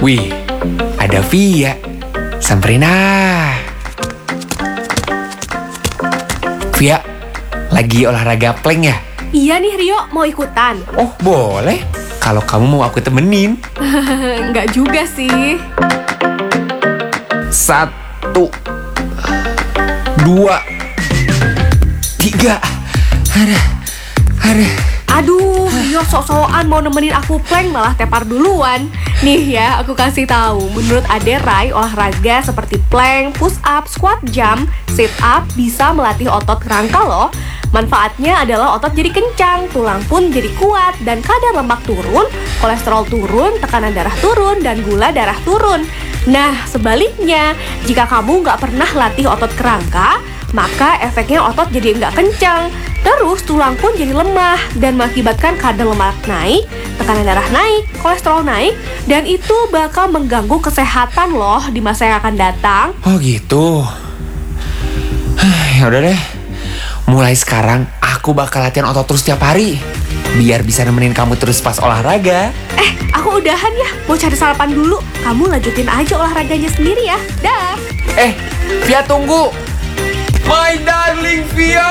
Wih, ada Via. Samperin ah. Via, lagi olahraga plank ya? Iya nih Rio, mau ikutan? Oh, boleh. Kalau kamu mau aku temenin. Enggak juga sih. 1, 2, 3. Ada. Aduh, Rio sok-sokan mau nemenin aku plank malah tepar duluan. Nih ya, aku kasih tahu. Menurut Ade Rai, olahraga seperti plank, push up, squat jump, sit up bisa melatih otot kerangka loh. Manfaatnya adalah otot jadi kencang, tulang pun jadi kuat, dan kadar lemak turun, kolesterol turun, tekanan darah turun, dan gula darah turun. Nah, sebaliknya, jika kamu nggak pernah latih otot kerangka, maka efeknya otot jadi nggak kencang. Terus tulang pun jadi lemah dan mengakibatkan kadar lemak naik, tekanan darah naik, kolesterol naik, dan itu bakal mengganggu kesehatan loh di masa yang akan datang. Oh gitu. Ya udah deh. Mulai sekarang aku bakal latihan otot terus tiap hari. Biar bisa nemenin kamu terus pas olahraga. Aku udahan ya, mau cari sarapan dulu. Kamu lanjutin aja olahraganya sendiri ya. Dah. Via tunggu. My darling Via.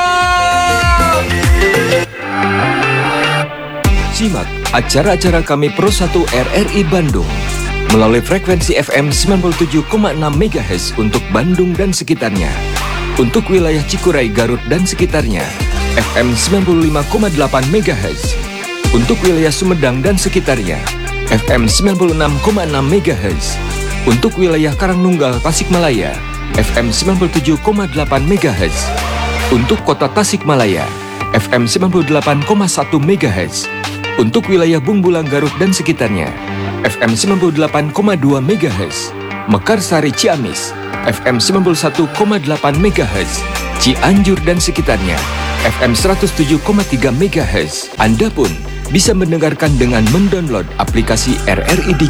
Simak acara-acara kami Pro 1 RRI Bandung melalui frekuensi FM 97,6 MHz untuk Bandung dan sekitarnya. Untuk wilayah Cikuray, Garut dan sekitarnya, FM 95,8 MHz. Untuk wilayah Sumedang dan sekitarnya, FM 96,6 MHz. Untuk wilayah Karangnunggal, Tasikmalaya, FM 97,8 MHz. Untuk kota Tasikmalaya, FM 98,1 MHz. Untuk wilayah Bungbulang, Garut dan sekitarnya, FM 98,2 MHz. Mekarsari, Ciamis, FM 91,8 MHz. Cianjur dan sekitarnya, FM 107,3 MHz. Anda pun bisa mendengarkan dengan mendownload aplikasi RRI